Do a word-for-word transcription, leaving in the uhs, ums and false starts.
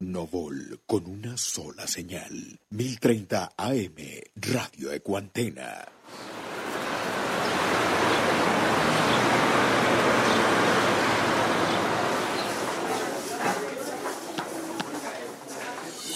Novol con una sola señal. mil treinta A M, Radio Ecuantena.